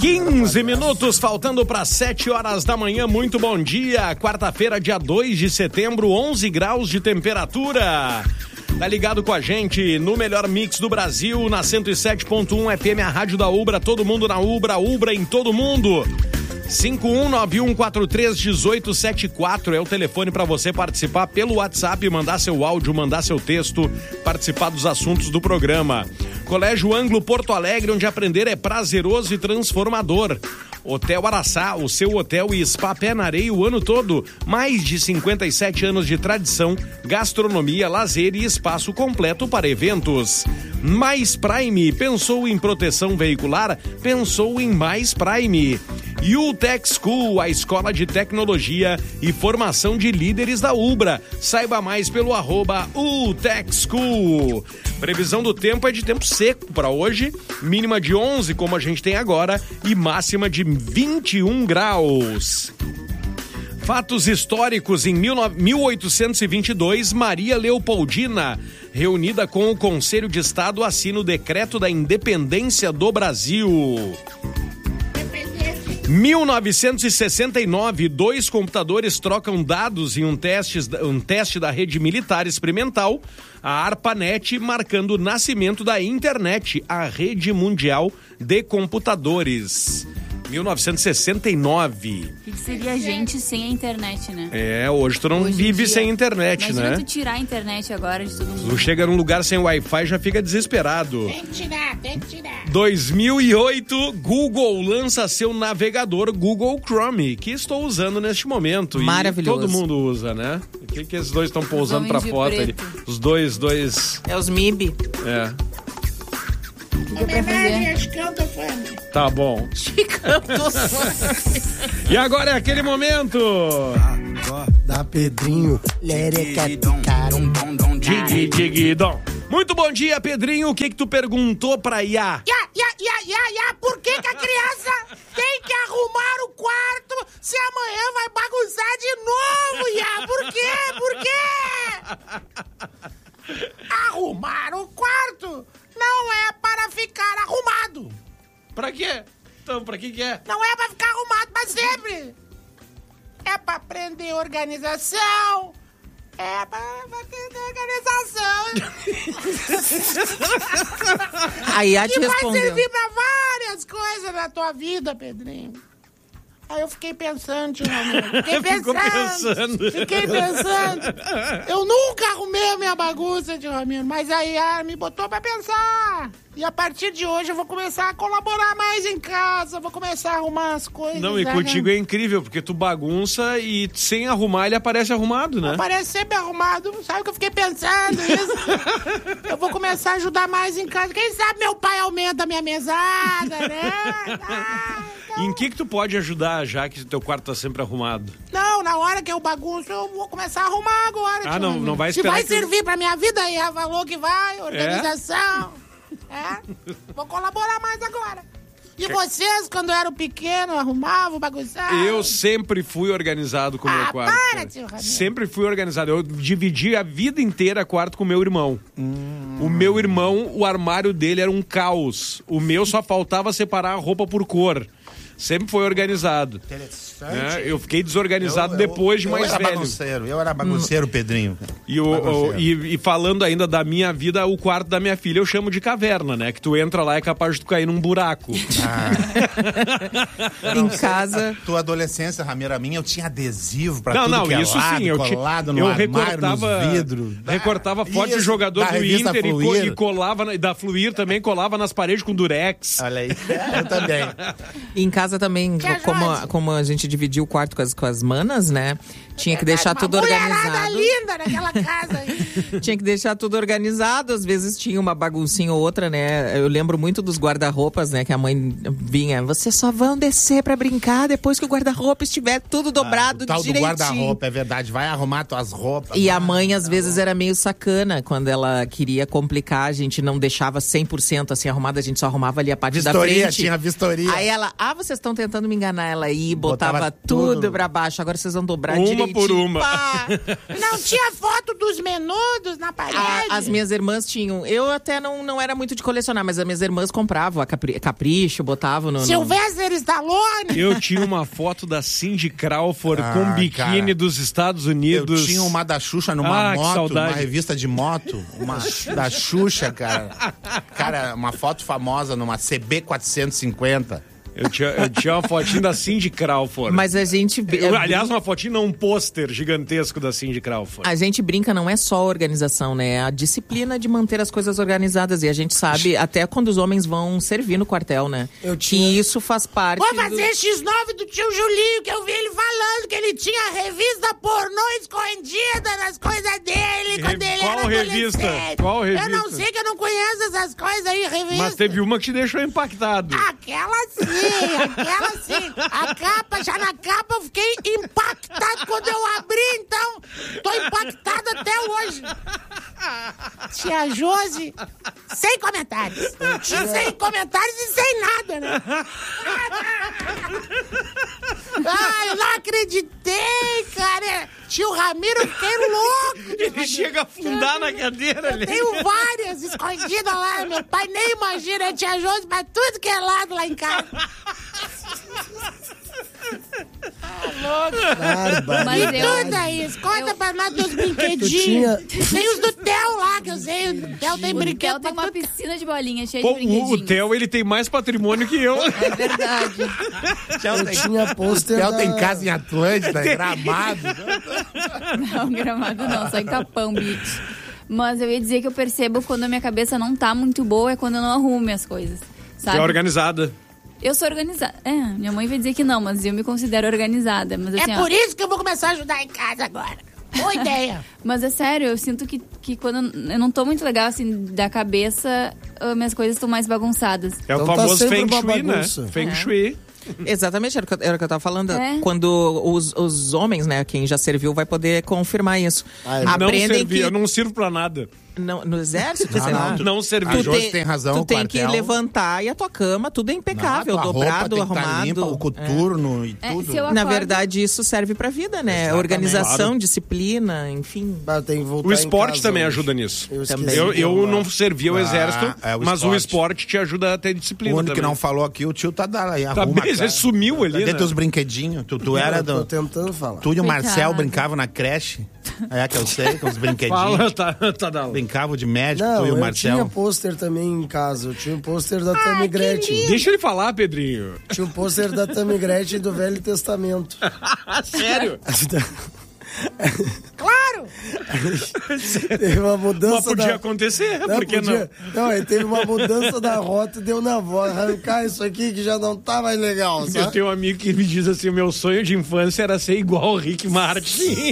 15 minutos faltando para 7 horas da manhã. Muito bom dia. Quarta-feira, dia 2 de setembro, 11 graus de temperatura. Tá ligado com a gente no melhor mix do Brasil, na 107.1 FM, a rádio da Ubra. Todo mundo na Ubra, Ubra em todo mundo. 5191431874 é o telefone para você participar pelo WhatsApp, mandar seu áudio, mandar seu texto, participar dos assuntos do programa. Colégio Anglo Porto Alegre, onde aprender é prazeroso e transformador. Hotel Araçá, o seu hotel e spa pé na areia o ano todo. Mais de 57 anos de tradição, gastronomia, lazer e espaço completo para eventos. Mais Prime, pensou em proteção veicular? Pensou em Mais Prime. UTech School, a escola de tecnologia e formação de líderes da Ubra. Saiba mais pelo @UTech School. Previsão do tempo é de tempo seco para hoje, mínima de 11, como a gente tem agora, e máxima de 21 graus. Fatos históricos. Em 1822, Maria Leopoldina, reunida com o Conselho de Estado, assina o Decreto da Independência do Brasil. 1969, 2 computadores trocam dados em um teste da rede militar experimental, a ARPANET, marcando o nascimento da internet, a rede mundial de computadores. 1969. O que seria a gente sem a internet, né? Hoje tu não vive sem internet, imagina, né? tu tirar a internet agora de todo mundo. Tu chega num lugar sem Wi-Fi e já fica desesperado. Tem que tirar. 2008, Google lança seu navegador Google Chrome, que estou usando neste momento. Maravilhoso. E todo mundo usa, né? O que esses dois estão pousando pra foto ali? Os dois... É os MIB. O que é pra fazer? Chicão da fome. Tá bom. Chicão da fome. E agora é aquele momento. Da Pedrinho. Dig-dig-dom. Muito bom dia, Pedrinho. O que tu perguntou pra Iá? Por que a criança tem que arrumar o quarto se amanhã vai bagunçar de novo, Iá? Por quê? Arrumar o quarto não é para ficar arrumado. Pra quê? Então, pra que é? Não é pra ficar arrumado pra sempre. É pra aprender organização. É pra aprender organização. Aí a te que vai respondeu. servir pra várias coisas na tua vida, Pedrinho. Aí eu fiquei pensando, tio Ramiro. Fiquei pensando. Eu nunca arrumei a minha bagunça, tio Ramiro. Mas aí me botou pra pensar. E a partir de hoje eu vou começar a colaborar mais em casa. Vou começar a arrumar as coisas. Não, e contigo é incrível, porque tu bagunça e sem arrumar ele aparece arrumado, né? Aparece sempre arrumado. Sabe o que eu fiquei pensando isso? Eu vou começar a ajudar mais em casa. Quem sabe meu pai aumenta a minha mesada, né? Em que tu pode ajudar, já que teu quarto tá sempre arrumado? Não, na hora que eu bagunço, eu vou começar a arrumar agora. Não vai esperar. Se vai servir pra minha vida, aí ela falou que vai, organização. Vou colaborar mais agora. E vocês, quando eram pequenos, arrumavam, bagunçavam? Eu sempre fui organizado com o meu quarto. Para, tio Ramiro. Sempre fui organizado. Eu dividi a vida inteira quarto com o meu irmão. O meu irmão, o armário dele era um caos. O meu só faltava separar a roupa por cor. Sempre foi organizado. Interessante. Eu fiquei desorganizado depois de mais velho. Eu era bagunceiro, Pedrinho. E falando ainda da minha vida, o quarto da minha filha eu chamo de caverna, né? Que tu entra lá e é capaz de tu cair num buraco. Em casa. Tua adolescência, Ramiro, a minha, eu tinha adesivo pra tudo não, que é isso lado, sim, colado no armário, nos vidros. Recortava foto de jogador do Inter e colava, da Fluir também, colava nas paredes com durex. Olha aí, eu também. Em casa também, como a gente dividiu o quarto com as manas, né? Tinha que deixar tudo organizado. Linda naquela casa aí. Tinha que deixar tudo organizado. Às vezes tinha uma baguncinha ou outra, né? Eu lembro muito dos guarda-roupas, né? Que a mãe vinha. Vocês só vão descer pra brincar depois que o guarda-roupa estiver tudo dobrado o tal direitinho. do guarda-roupa, é verdade. Vai arrumar tuas roupas. E a mãe, às vezes, era meio sacana. Quando ela queria complicar, a gente não deixava 100% assim arrumado. A gente só arrumava ali a parte da frente. Tinha vistoria. Aí ela, vocês estão tentando me enganar. Ela ia, botava tudo pra baixo. Agora vocês vão dobrar direitinho. Uma por uma. Não tinha foto dos menudos na parede. As minhas irmãs tinham. Eu até não era muito de colecionar, mas as minhas irmãs compravam a Capricho, botavam no... Sylvester Stallone. Eu tinha uma foto da Cindy Crawford com biquíni cara, dos Estados Unidos. Eu tinha uma da Xuxa numa que moto, saudade. uma revista de moto, uma da Xuxa, cara. Cara, uma foto famosa numa CB 450. Eu tinha uma fotinha da Cindy Crawford. Mas a gente... Aliás, uma fotinha, não, um pôster gigantesco da Cindy Crawford. A gente brinca, não é só a organização, né? É a disciplina de manter as coisas organizadas. E a gente sabe, até quando os homens vão servir no quartel, né? Que isso faz parte... Vou fazer X9 do tio Julinho, que eu vi ele falando que ele tinha revista pornô escondida nas coisas dele quando ele era revista? adolescente. Qual revista? Eu não sei, que eu não conheço essas coisas aí, revista. Mas teve uma que te deixou impactado. Aquela sim. A capa, já na capa eu fiquei impactado quando eu abri, então tô impactado até hoje. Tia Josi, sem comentários. Sem comentários e sem nada, né? Eu não acreditei, cara. Tio Ramiro, eu fiquei louco. Ele chega a afundar na cadeira ali. Eu tenho várias escondidas lá. Meu pai nem imagina. A tia Josi pra tudo que é lado lá em casa. Mas eu... Tudo aí, conta pra nós dos brinquedinhos. Tem os do Theo lá, que eu sei. O Theo tem O brinquedo Theo tem pra uma tudo. piscina de bolinha cheia Pô, de brinquedinhos. o Theo, ele tem mais patrimônio que eu. É verdade. Eu tinha pôster Theo da... tem casa em Atlântida, em Gramado. Não, Gramado não, só em Capão Beach. Mas eu ia dizer que eu percebo quando a minha cabeça não tá muito boa, é quando eu não arrumo minhas coisas, sabe? É organizada. Eu sou organizada. Minha mãe vai dizer que não, mas eu me considero organizada. Mas, assim, É por isso que eu vou começar a ajudar em casa agora. Boa ideia. Mas é sério, eu sinto que quando eu não tô muito legal, assim, da cabeça, minhas coisas estão mais bagunçadas. É o Então tá famoso sempre Feng uma Shui, né? bagunça. Feng Shui. Exatamente, era o que eu tava falando. É. Quando os homens, né, quem já serviu vai poder confirmar isso. Não Aprendem servi, que... eu não sirvo pra nada. No exército, sei não, lá. Não servi. A Josi tem razão, Tu o tem que quartel. levantar e a tua cama, tudo é impecável, Não, a tua roupa dobrado, tem que tá arrumado. limpa, o coturno e tudo. Se eu Na acordo- verdade, isso serve pra vida, né? Exatamente. Organização, Claro. disciplina, enfim. Tem que voltar O em esporte casa também hoje. ajuda nisso. Eu esqueci Também. de Eu arrumar. não servi ao exército, é o mas o esporte. esporte te ajuda a ter disciplina O único também. que não falou aqui, o tio tá aí, Tá arruma. bem, você sumiu ali, Cadê né? teus brinquedinhos? Tu era Eu tô do... tentando falar. Tu e o Marcel Coitado. brincavam na creche. É que eu sei, com os brinquedinhos. Fala, tá dando. Brincavam de médico, Não, tu e o eu Marcel. tinha pôster também em casa. Eu tinha um pôster da Tammy Gretchen. Deixa ele falar, Pedrinho. Tinha um pôster da Tammy Gretchen do Velho Testamento. Sério? Claro. Teve uma mudança Mas podia da... acontecer, por que não? Não, aí teve uma mudança da rota e deu na voz. Arrancar isso aqui que já não tá mais legal, Eu sabe? tenho um amigo que me diz assim, o meu sonho de infância era ser igual ao Rick Martin.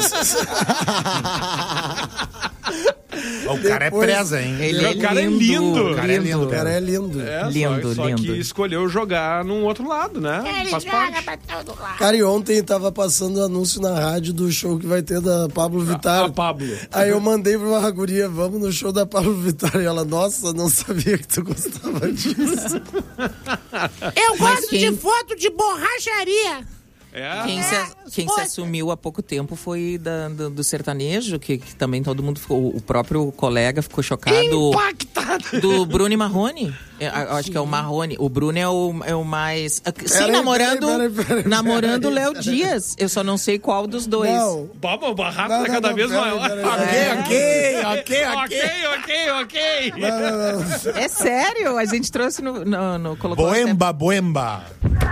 O cara Depois- é presa, hein? O cara é lindo. O cara é lindo, O cara é lindo. É, Lindo, só lindo. que escolheu jogar num outro lado, né? Ele Faz joga parte. pra todo lado. Cara, e ontem tava passando anúncio na rádio do show que vai ter da Pablo Vittar. A Pablo. Aí eu mandei pra uma guria, vamos no show da Pablo Vittar. E ela, nossa, não sabia que tu gostava disso. Eu gosto quem- de foto de borracharia. É. Quem se assumiu há pouco tempo foi do sertanejo, que também todo mundo ficou. O próprio colega ficou chocado. Impactado. Do Bruno e Marrone. Eu acho que é o Marrone. O Bruno é o mais. Sim, Peraí, namorando. peraí. Namorando o Léo Dias. Eu só não sei qual dos dois. Não. O barraco Não, tá cada não, vez peraí, maior. peraí. Ok. Não. É sério, a gente trouxe no colocou até- Boemba.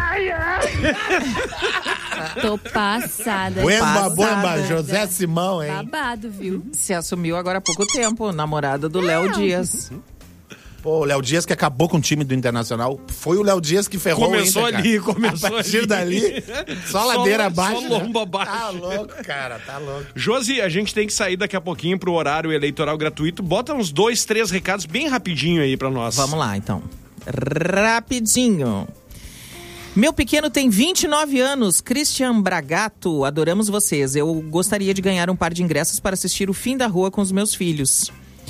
Tô passada. Boemba. José Simão, hein? Babado, viu? Se assumiu agora há pouco tempo, namorada do Léo Dias. Pô, o Léo Dias que acabou com o time do Internacional. Foi o Léo Dias que ferrou Começou o Inter, ali, cara. começou A partir ali. dali, só ladeira Só abaixo. lomba abaixo. Tá louco, cara, tá louco. Josi, a gente tem que sair daqui a pouquinho pro horário eleitoral gratuito. Bota uns 2, 3 recados bem rapidinho aí pra nós. Vamos lá, então. Rapidinho. Meu pequeno tem 29 anos, Christian Bragato, adoramos vocês. Eu gostaria de ganhar um par de ingressos para assistir O Fim da Rua com os meus filhos.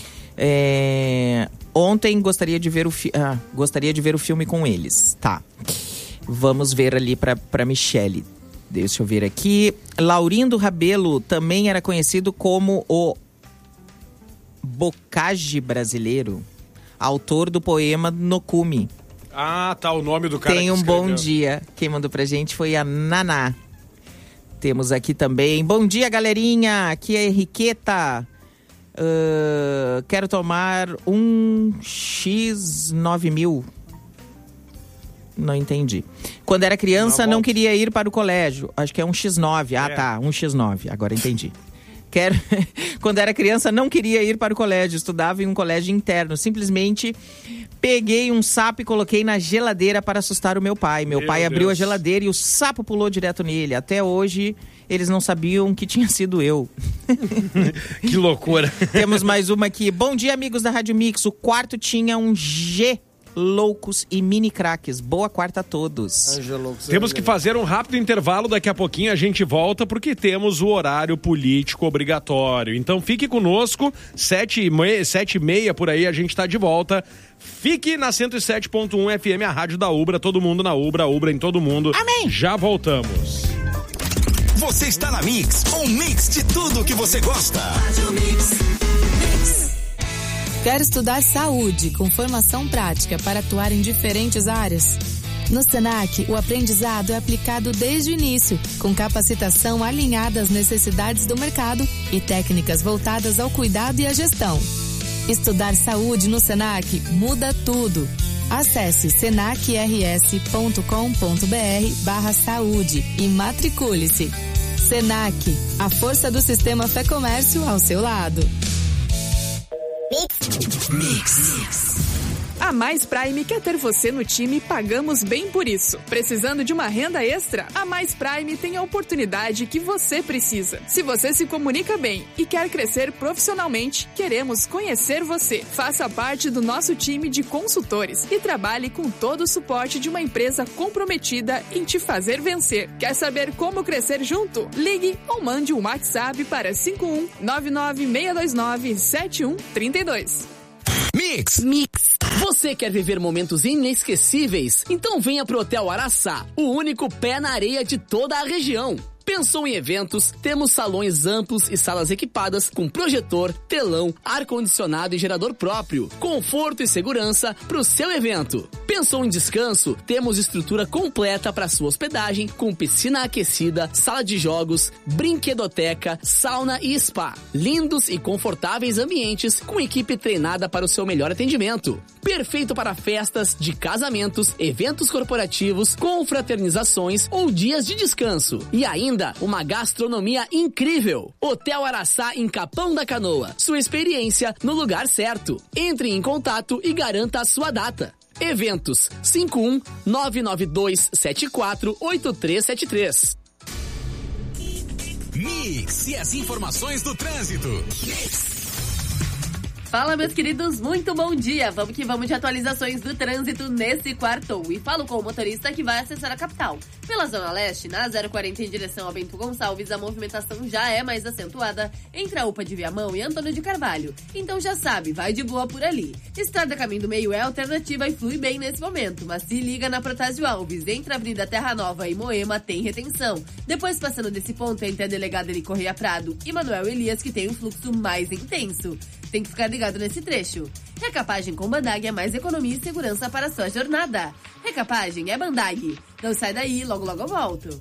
Ontem gostaria de ver o filme com eles. Tá. Vamos ver ali pra Michele. Deixa eu ver aqui. Laurindo Rabelo também era conhecido como o Bocage brasileiro, autor do poema Nokumi. Ah, tá, o nome do cara. Tem um bom dia. Quem mandou pra gente foi a Naná. Temos aqui também. Bom dia, galerinha. Aqui é Henriqueta. Quero tomar um X9000. Não entendi. Quando era criança, não queria ir para o colégio. Acho que é um X9. Ah, tá. Um X9. Agora entendi. Quando era criança, não queria ir para o colégio. Estudava em um colégio interno. Simplesmente peguei um sapo e coloquei na geladeira para assustar o meu pai. Meu pai abriu a geladeira e o sapo pulou direto nele. Até hoje, eles não sabiam que tinha sido eu. Que loucura. Temos mais uma aqui. Bom dia, amigos da Rádio Mix. O quarto tinha um G loucos e mini craques. Boa quarta a todos. Temos que fazer um rápido intervalo, daqui a pouquinho a gente volta porque temos o horário político obrigatório. Então fique conosco, 7h30 por aí a gente tá de volta. Fique na 107.1 FM, a rádio da Ubra, todo mundo na Ubra, Ubra em todo mundo. Amém! Já voltamos. Você está na Mix, um mix de tudo que você gosta. Rádio Mix. Quer estudar saúde com formação prática para atuar em diferentes áreas? No Senac, o aprendizado é aplicado desde o início, com capacitação alinhada às necessidades do mercado e técnicas voltadas ao cuidado e à gestão. Estudar saúde no Senac muda tudo. Acesse senacrs.com.br/saúde e matricule-se. Senac, a força do sistema Fé Comércio ao seu lado. Mix. A Mais Prime quer ter você no time e pagamos bem por isso. Precisando de uma renda extra? A Mais Prime tem a oportunidade que você precisa. Se você se comunica bem e quer crescer profissionalmente, queremos conhecer você. Faça parte do nosso time de consultores e trabalhe com todo o suporte de uma empresa comprometida em te fazer vencer. Quer saber como crescer junto? Ligue ou mande um WhatsApp para 51996297132. Mix. Você quer viver momentos inesquecíveis? Então venha pro Hotel Araçá, o único pé na areia de toda a região. Pensou em eventos? Temos salões amplos e salas equipadas com projetor, telão, ar-condicionado e gerador próprio. Conforto e segurança para o seu evento. Pensou em descanso? Temos estrutura completa para sua hospedagem com piscina aquecida, sala de jogos, brinquedoteca, sauna e spa. Lindos e confortáveis ambientes com equipe treinada para o seu melhor atendimento. Perfeito para festas de casamentos, eventos corporativos, confraternizações ou dias de descanso. E ainda uma gastronomia incrível. Hotel Araçá em Capão da Canoa. Sua experiência no lugar certo. Entre em contato e garanta a sua data. Eventos 51-99274-8373. Mix e as informações do trânsito. Fala, meus queridos, muito bom dia. Vamos que vamos de atualizações do trânsito nesse quarto. E falo com o motorista que vai acessar a capital. Pela Zona Leste, na 040 em direção a Bento Gonçalves, a movimentação já é mais acentuada entre a UPA de Viamão e Antônio de Carvalho. Então já sabe, vai de boa por ali. Estrada Caminho do Meio é alternativa e flui bem nesse momento, mas se liga na Protásio Alves, entre a Avenida Terra Nova e Moema tem retenção. Depois, passando desse ponto, entre a Delegada Eli Correia Prado e Manuel Elias, que tem um fluxo mais intenso. Tem que ficar ligado nesse trecho. Recapagem com Bandag é mais economia e segurança para a sua jornada. Recapagem é Bandag. Não sai daí, logo eu volto.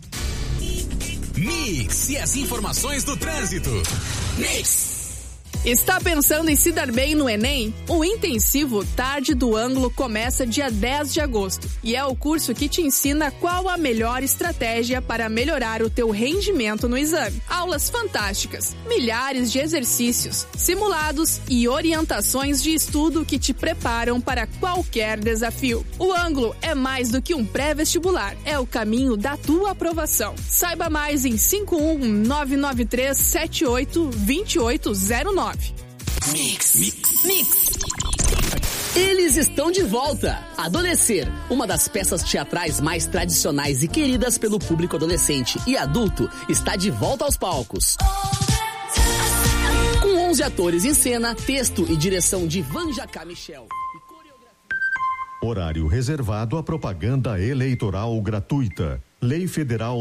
Mix e as informações do trânsito. Mix. Está pensando em se dar bem no Enem? O intensivo Tarde do Ângulo começa dia 10 de agosto e é o curso que te ensina qual a melhor estratégia para melhorar o teu rendimento no exame. Aulas fantásticas, milhares de exercícios, simulados e orientações de estudo que te preparam para qualquer desafio. O Ângulo é mais do que um pré-vestibular, é o caminho da tua aprovação. Saiba mais em 51993782809. Mix. Eles estão de volta. Adolescer, uma das peças teatrais mais tradicionais e queridas pelo público adolescente e adulto, está de volta aos palcos. Com 11 atores em cena, texto e direção de Vanjacá Michel. Horário reservado à propaganda eleitoral gratuita. Lei Federal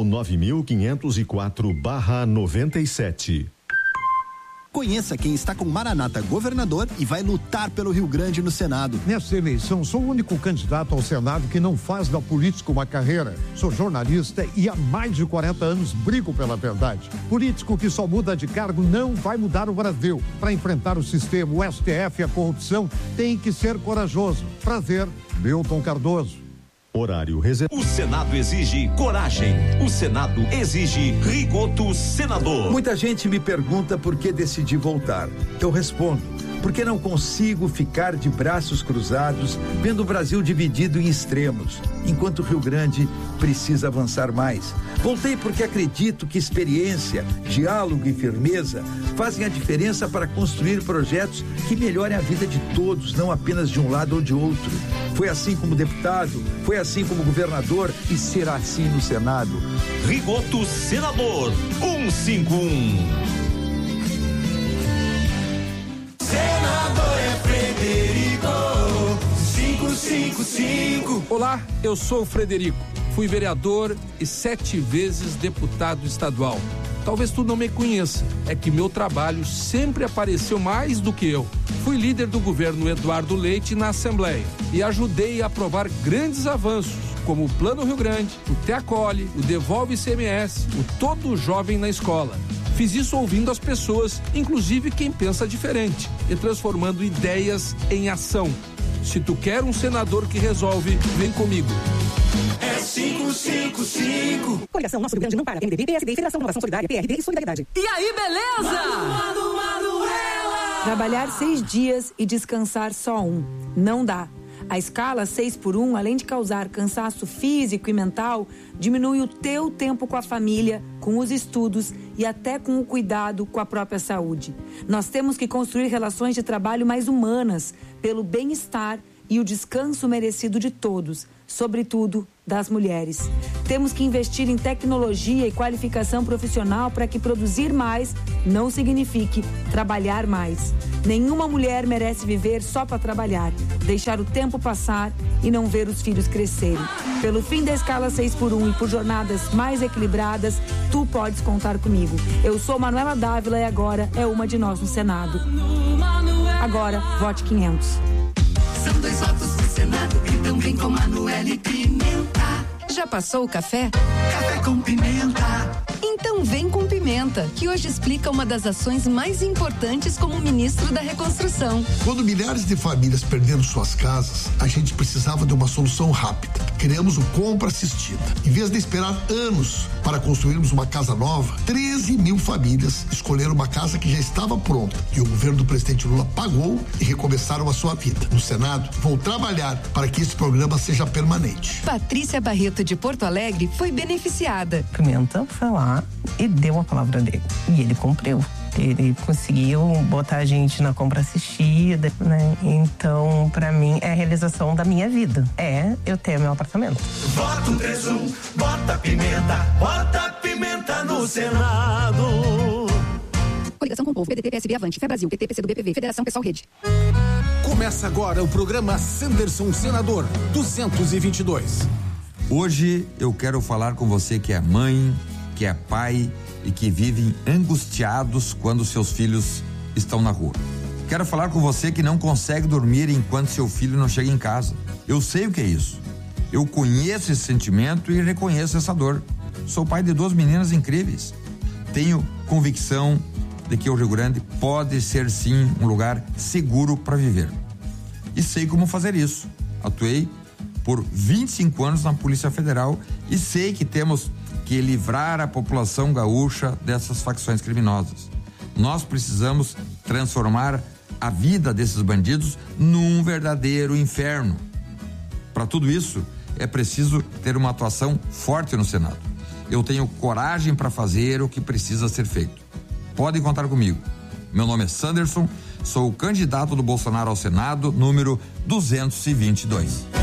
9.504/97. Conheça quem está com Maranata governador e vai lutar pelo Rio Grande no Senado. Nesta eleição, sou o único candidato ao Senado que não faz da política uma carreira. Sou jornalista e há mais de 40 anos brigo pela verdade. Político que só muda de cargo não vai mudar o Brasil. Para enfrentar o sistema, o STF e a corrupção, tem que ser corajoso. Prazer, Milton Cardoso. Horário reservado. O Senado exige coragem. O Senado exige Rigoto Senador. Muita gente me pergunta por que decidi voltar. Eu respondo, porque não consigo ficar de braços cruzados vendo o Brasil dividido em extremos, enquanto o Rio Grande precisa avançar mais. Voltei porque acredito que experiência, diálogo e firmeza fazem a diferença para construir projetos que melhorem a vida de todos, não apenas de um lado ou de outro. Foi assim como deputado, foi assim como governador e será assim no Senado. Rigoto Senador 151. Senador é Frederico 555. Olá, eu sou o Frederico. Fui vereador e 7 vezes deputado estadual. Talvez tu não me conheça, é que meu trabalho sempre apareceu mais do que eu. Fui líder do governo Eduardo Leite na Assembleia e ajudei a aprovar grandes avanços, como o Plano Rio Grande, o Teacole, o Devolve ICMS, o Todo Jovem na Escola. Fiz isso ouvindo as pessoas, inclusive quem pensa diferente, e transformando ideias em ação. Se tu quer um senador que resolve, vem comigo. É 555. Coligação Nosso Rio Grande não para. MDB, PSD, Federação Renovação Solidária, PRB e Solidariedade. E aí, beleza? Trabalhar 6 dias e descansar só 1. Não dá. A escala 6x1, além de causar cansaço físico e mental, diminui o teu tempo com a família, com os estudos e até com o cuidado com a própria saúde. Nós temos que construir relações de trabalho mais humanas, pelo bem-estar e o descanso merecido de todos, sobretudo das mulheres. Temos que investir em tecnologia e qualificação profissional para que produzir mais não signifique trabalhar mais. Nenhuma mulher merece viver só para trabalhar, deixar o tempo passar e não ver os filhos crescerem. Pelo fim da escala 6x1 e por jornadas mais equilibradas, tu podes contar comigo. Eu sou Manuela Dávila e agora é uma de nós no Senado. Agora, vote 500. São 2 votos pro Senado, então vem com Manoela Pimenta. Já passou o café? Café com pimenta. Então vem com Pimenta, que hoje explica uma das ações mais importantes como ministro da Reconstrução. Quando milhares de famílias perderam suas casas, a gente precisava de uma solução rápida. Criamos o Compra Assistida. Em vez de esperar anos para construirmos uma casa nova, 13 mil famílias escolheram uma casa que já estava pronta e o governo do presidente Lula pagou e recomeçaram a sua vida. No Senado, vou trabalhar para que esse programa seja permanente. Patrícia Barreto de Porto Alegre foi beneficiada. Pimenta foi lá e deu a palavra dele. E ele cumpriu. Ele conseguiu botar a gente na compra assistida, né? Então, pra mim, é a realização da minha vida. É eu ter meu apartamento. Voto 31, bota pimenta no Senado. Coligação com o Povo, PDT, PSB, Avante, Febrasil, PT, PCdoB, PV, Federação Pessoal Rede. Começa agora o programa Sanderson Senador 222. Hoje eu quero falar com você que é mãe, que é pai e que vivem angustiados quando seus filhos estão na rua. Quero falar com você que não consegue dormir enquanto seu filho não chega em casa. Eu sei o que é isso. Eu conheço esse sentimento e reconheço essa dor. Sou pai de 2 meninas incríveis. Tenho convicção de que o Rio Grande pode ser sim um lugar seguro para viver. E sei como fazer isso. Atuei por 25 anos na Polícia Federal e sei que temos que livrar a população gaúcha dessas facções criminosas. Nós precisamos transformar a vida desses bandidos num verdadeiro inferno. Para tudo isso, é preciso ter uma atuação forte no Senado. Eu tenho coragem para fazer o que precisa ser feito. Podem contar comigo. Meu nome é Sanderson, sou o candidato do Bolsonaro ao Senado, número 222.